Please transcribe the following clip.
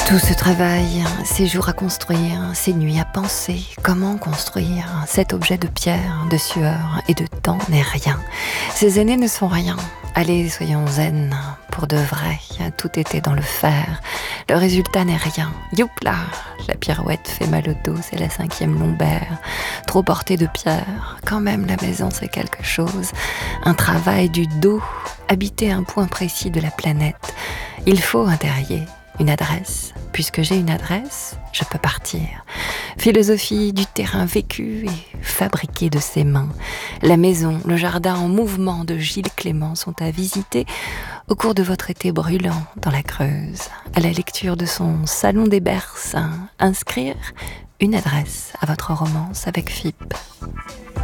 Tout ce travail, ces jours à construire, ces nuits à penser, comment construire, cet objet de pierre, de sueur et de temps n'est rien. Ces années ne sont rien. Allez, soyons zen, pour de vrai, tout était dans le faire. Le résultat n'est rien. Youpla, la pirouette fait mal au dos, c'est la 5e lombaire. Trop portée de pierre, quand même la maison c'est quelque chose. Un travail du dos, habiter un point précis de la planète. Il faut un terrier. Une adresse. Puisque j'ai une adresse, je peux partir. Philosophie du terrain vécu et fabriqué de ses mains. La maison, le jardin en mouvement de Gilles Clément sont à visiter au cours de votre été brûlant dans la Creuse. À la lecture de son salon des Berces, inscrire une adresse à votre romance avec FIP.